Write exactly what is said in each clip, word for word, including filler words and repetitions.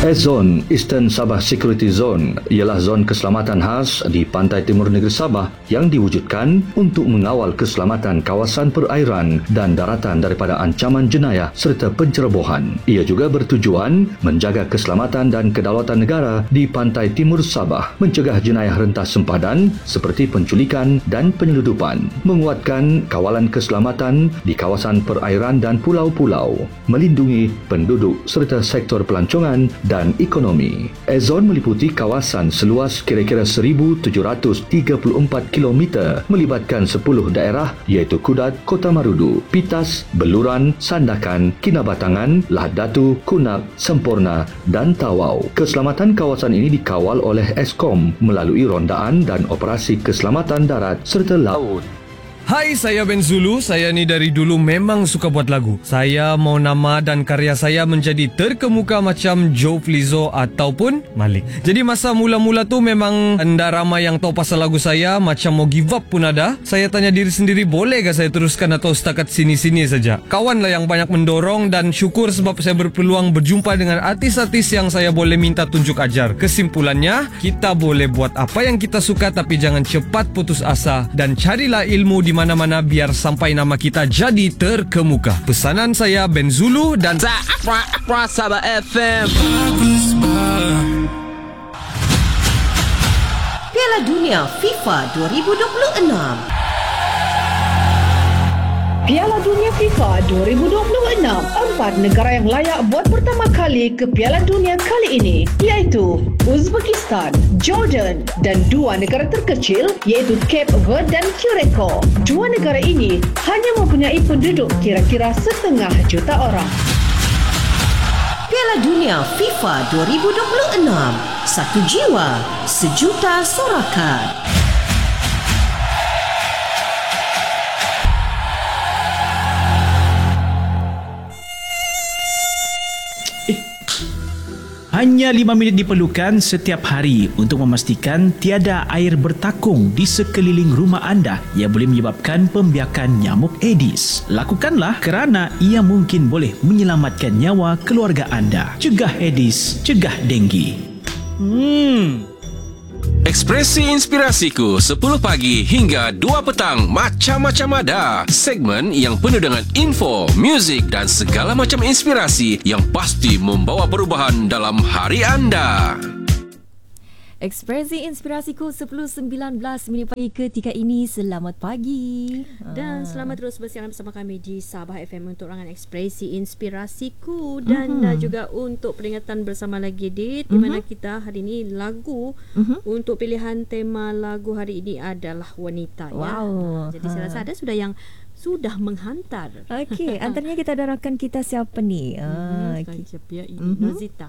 S-Zone Eastern Sabah Security Zone ialah zon keselamatan khas di pantai timur negeri Sabah yang diwujudkan untuk mengawal keselamatan kawasan perairan dan daratan daripada ancaman jenayah serta pencerobohan. Ia juga bertujuan menjaga keselamatan dan kedaulatan negara di pantai timur Sabah, mencegah jenayah rentas sempadan seperti penculikan dan penyeludupan, menguatkan kawalan keselamatan di kawasan perairan dan pulau-pulau, melindungi penduduk serta sektor pelancongan dan ekonomi. S-Zone meliputi kawasan seluas kira-kira seribu tujuh ratus tiga puluh empat kilometer melibatkan sepuluh daerah iaitu Kudat, Kota Marudu, Pitas, Beluran, Sandakan, Kinabatangan, Lahad Datu, Kunak, Semporna dan Tawau. Keselamatan kawasan ini dikawal oleh Eskom melalui rondaan dan operasi keselamatan darat serta laut. Hai, saya Ben Zulu. Saya ni dari dulu memang suka buat lagu. Saya mau nama dan karya saya menjadi terkemuka macam Joe Flizzo ataupun Malik. Jadi masa mula-mula tu memang anda ramai yang tahu pasal lagu saya, macam mau give up pun ada. Saya tanya diri sendiri, boleh ke saya teruskan atau setakat sini-sini saja? Kawan lah yang banyak mendorong dan syukur sebab saya berpeluang berjumpa dengan artis-artis yang saya boleh minta tunjuk ajar. Kesimpulannya, kita boleh buat apa yang kita suka tapi jangan cepat putus asa dan carilah ilmu di mana-mana biar sampai nama kita jadi terkemuka. Pesanan saya Ben Zulu dan Afra Afra Sabah F M. Piala Dunia FIFA dua ribu dua puluh enam. Piala Dunia FIFA dua ribu dua puluh enam. Empat negara yang layak buat pertama kali ke Piala Dunia kali ini iaitu Uzbekistan, Jordan dan dua negara terkecil iaitu Cape Verde dan Curacao. Dua negara ini hanya mempunyai penduduk kira-kira setengah juta orang. Piala Dunia FIFA dua ribu dua puluh enam. Satu jiwa, sejuta sorakan. Hanya lima minit diperlukan setiap hari untuk memastikan tiada air bertakung di sekeliling rumah anda yang boleh menyebabkan pembiakan nyamuk Aedes. Lakukanlah kerana ia mungkin boleh menyelamatkan nyawa keluarga anda. Cegah Aedes, cegah denggi. Hmm. Ekspresi Inspirasiku sepuluh pagi hingga dua petang macam-macam ada. Segmen yang penuh dengan info, muzik dan segala macam inspirasi yang pasti membawa perubahan dalam hari anda. Ekspresi Inspirasiku sepuluh sembilan belas minit pagi ketika ini. Selamat pagi. Dan selamat terus bersiaran bersama kami di Sabah F M untuk rangan Ekspresi Inspirasiku. Dan mm-hmm. juga untuk peringatan bersama lagi Dit, mm-hmm. di mana kita hari ini lagu mm-hmm. untuk pilihan tema lagu hari ini adalah wanita. Wow. Ya. Jadi ha. saya rasa ada sudah yang sudah menghantar. Okey, antaranya kita ada rakan kita siapa ni? Ah, mm-hmm. okay. Siapa ya? Mm-hmm. Nozita.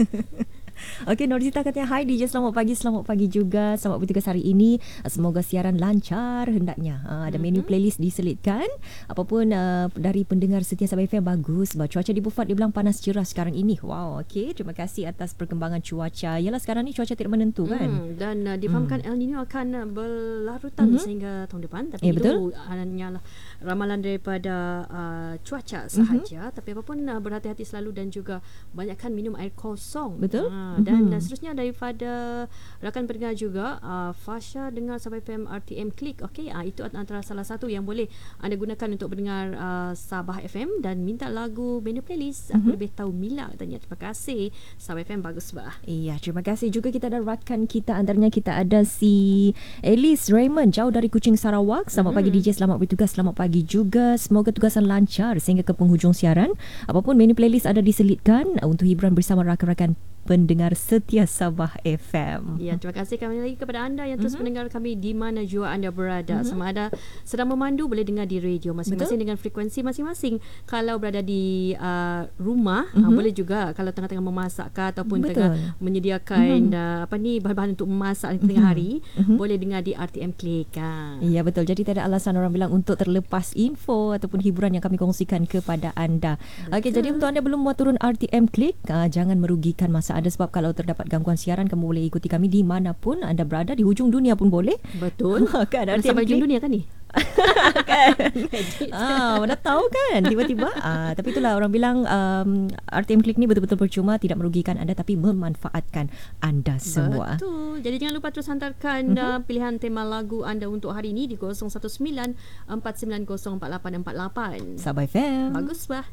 Okey, Norzita katanya, hai D J, selamat pagi. Selamat pagi juga. Selamat bertugas hari ini. Semoga siaran lancar hendaknya. Uh, ada menu playlist diselitkan. Apapun uh, dari pendengar setia Sabah F M bagus. Cuaca di Beaufort dia bilang panas cerah sekarang ini. Wow, okey. Terima kasih atas perkembangan cuaca. Yalah, sekarang ni cuaca tidak menentu kan. Hmm, dan uh, difahamkan hmm. El Nino akan uh, berlarutan mm-hmm. sehingga tahun depan. Tapi ya, itu hanyalah ramalan daripada uh, cuaca sahaja. Mm-hmm. Tapi apapun uh, berhati-hati selalu dan juga banyakkan minum air kosong. Betul. Uh, dan mm-hmm. seterusnya daripada rakan pendengar juga uh, Fasha dengar Sabah F M R T M Click. Okey, uh, itu antara salah satu yang boleh anda gunakan untuk mendengar uh, Sabah F M dan minta lagu menu playlist. Mm-hmm. Aku lebih tahu Mila katanya. Terima kasih Sabah F M, bagus bah. Iya, terima kasih juga. Kita ada rakan kita, antaranya kita ada si Alice Raymond jauh dari Kuching, Sarawak. Selamat mm-hmm. pagi D J, selamat bertugas. Selamat pagi juga. Semoga tugasan lancar sehingga ke penghujung siaran. Apapun menu playlist ada diselitkan untuk hiburan bersama rakan-rakan pendengar setia Sabah F M. Ya, terima kasih kami lagi kepada anda yang terus mm-hmm. mendengar kami di mana jua anda berada. Mm-hmm. Sama ada sedang memandu, boleh dengar di radio masing-masing. Betul? Dengan frekuensi masing-masing. Kalau berada di uh, rumah, mm-hmm. uh, boleh juga kalau tengah-tengah memasak ataupun Betul. tengah menyediakan mm-hmm. uh, apa ni bahan-bahan untuk memasak di tengah hari, mm-hmm. boleh dengar di R T M Click. Iya, betul. Jadi tidak ada alasan orang bilang untuk terlepas info ataupun hiburan yang kami kongsikan kepada anda. Okey, jadi untuk anda belum buat turun R T M Click, uh, jangan merugikan masa anda, sebab kalau terdapat gangguan siaran, kamu boleh ikuti kami di manapun anda berada, di hujung dunia pun boleh. Betul. Kan ada sampai hujung dunia kan ni? kan? ah, mana tahu kan tiba-tiba. Ah, tapi itulah orang bilang um, R T M Klik ni betul-betul percuma, tidak merugikan anda tapi memanfaatkan anda semua. Betul. Jadi jangan lupa terus hantarkan uh-huh. uh, pilihan tema lagu anda untuk hari ini di kosong satu sembilan empat sembilan kosong empat lapan empat lapan. Sabah F M. Bagus bah.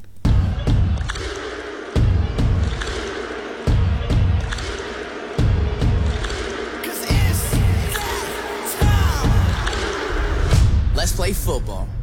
Let's play football.